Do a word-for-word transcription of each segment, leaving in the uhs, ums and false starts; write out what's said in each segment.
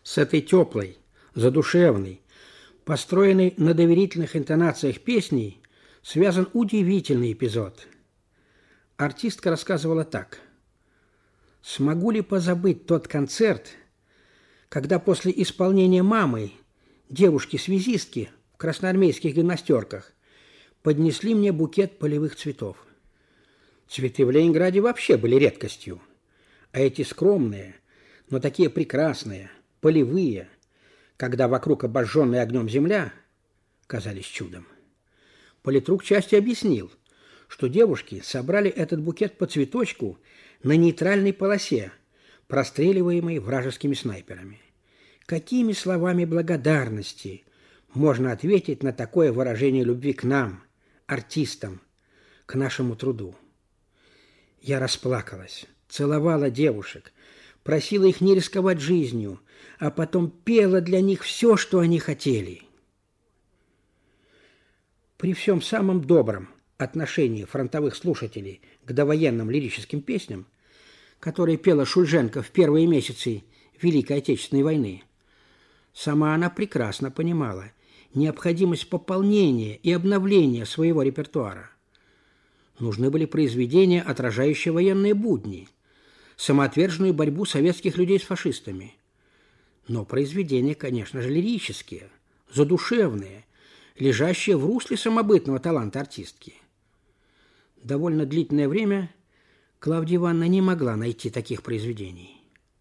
С этой теплой, задушевной, построенной на доверительных интонациях песней, связан удивительный эпизод. Артистка рассказывала так. «Смогу ли позабыть тот концерт, когда после исполнения мамой девушки-связистки в красноармейских гимнастерках поднесли мне букет полевых цветов. Цветы в Ленинграде вообще были редкостью, а эти скромные, но такие прекрасные, полевые, когда вокруг обожженная огнем земля, казались чудом. Политрук части объяснил, что девушки собрали этот букет по цветочку на нейтральной полосе, простреливаемой вражескими снайперами. Какими словами благодарности можно ответить на такое выражение любви к нам, артистам, к нашему труду? Я расплакалась, целовала девушек, просила их не рисковать жизнью, а потом пела для них все, что они хотели. При всем самом добром отношении фронтовых слушателей к довоенным лирическим песням, которые пела Шульженко в первые месяцы Великой Отечественной войны, сама она прекрасно понимала необходимость пополнения и обновления своего репертуара. Нужны были произведения, отражающие военные будни, самоотверженную борьбу советских людей с фашистами. Но произведения, конечно же, лирические, задушевные, лежащие в русле самобытного таланта артистки. Довольно длительное время Клавдия Ивановна не могла найти таких произведений.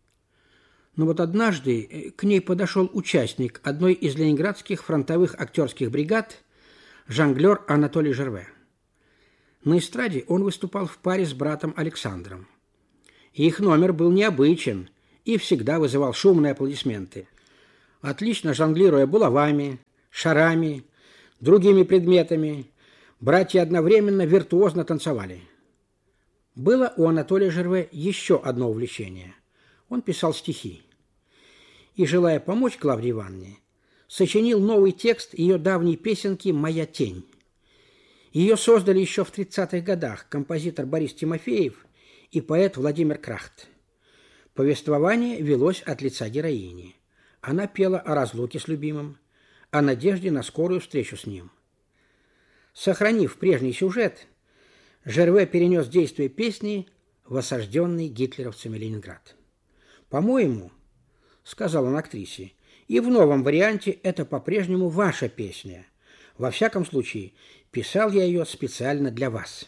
Но вот однажды к ней подошел участник одной из ленинградских фронтовых актерских бригад, жонглер Анатолий Жерве. На эстраде он выступал в паре с братом Александром. Их номер был необычен и всегда вызывал шумные аплодисменты. Отлично жонглируя булавами, шарами, другими предметами, братья одновременно виртуозно танцевали. Было у Анатолия Жерве еще одно увлечение. Он писал стихи. И, желая помочь Клавдии Ивановне, сочинил новый текст ее давней песенки «Моя тень». Ее создали еще в тридцатых годах композитор Борис Тимофеев и поэт Владимир Крахт. Повествование велось от лица героини. Она пела о разлуке с любимым, о надежде на скорую встречу с ним. Сохранив прежний сюжет, Жерве перенес действие песни в осажденный гитлеровцами Ленинград. «По-моему, — сказал он актрисе, — и в новом варианте это по-прежнему ваша песня. Во всяком случае, писал я ее специально для вас».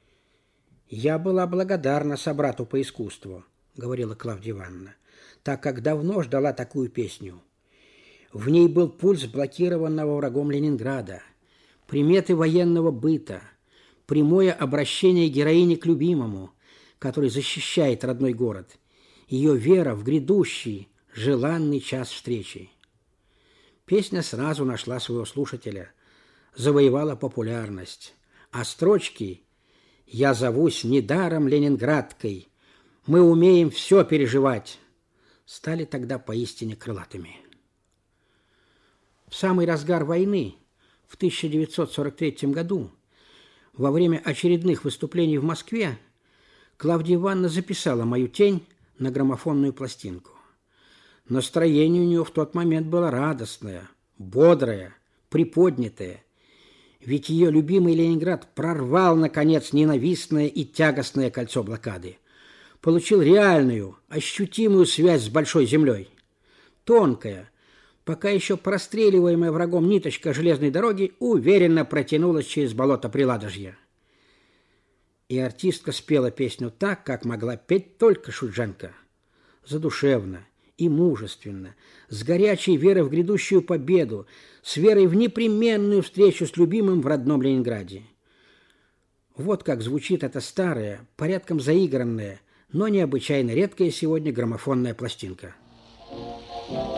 «Я была благодарна собрату по искусству, — говорила Клавдия Ивановна, — так как давно ждала такую песню. В ней был пульс блокированного врагом Ленинграда, приметы военного быта, прямое обращение героини к любимому, который защищает родной город, ее вера в грядущий, желанный час встречи. Песня сразу нашла своего слушателя, завоевала популярность, а строчки «Я зовусь недаром ленинградкой, мы умеем все переживать» стали тогда поистине крылатыми. В самый разгар войны, в тысяча девятьсот сорок третьем году, во время очередных выступлений в Москве, Клавдия Ивановна записала «Мою тень» на граммофонную пластинку. Настроение у нее в тот момент было радостное, бодрое, приподнятое, ведь ее любимый Ленинград прорвал, наконец, ненавистное и тягостное кольцо блокады, получил реальную, ощутимую связь с большой землей. Тонкая, пока еще простреливаемая врагом ниточка железной дороги уверенно протянулась через болото Приладожья. И артистка спела песню так, как могла петь только Шульженко. Задушевно и мужественно, с горячей верой в грядущую победу, с верой в непременную встречу с любимым в родном Ленинграде. Вот как звучит эта старая, порядком заигранная, но необычайно редкая сегодня граммофонная пластинка.